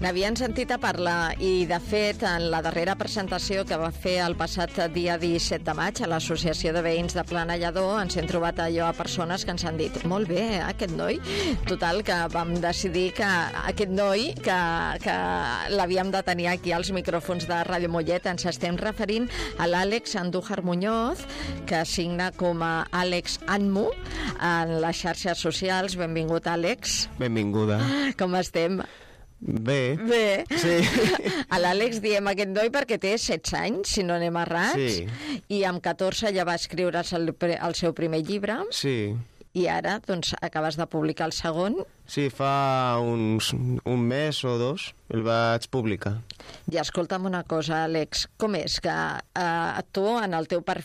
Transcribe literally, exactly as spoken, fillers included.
N'havien sentit a parlar i, de fet, en la darrera presentació que va fer el passat dia disset de maig a l'Associació de Veïns de Planellador ens hem trobat allò a persones que ens han dit molt bé, eh, aquest noi. Total, que vam decidir que aquest noi, que, que l'havíem de tenir aquí als micròfons de Ràdio Mollet, ens estem referint a l'Àlex Andújar Muñoz, que signa com a Àlex Anmu en les xarxes socials. Benvingut, Àlex. Benvinguda. Com estem? Bé. Bé. Sí. A l'Àlex diem aquest noi perquè té setze anys, si no anem errats. Sí. I amb catorze ja va escriure el, el seu primer llibre. Sí. I ara, doncs, acabes de publicar el segon. Sí, fa uns, un mes o dos el vaig publicar. I escolta'm una cosa, Àlex, com és que eh, tu en el teu perfil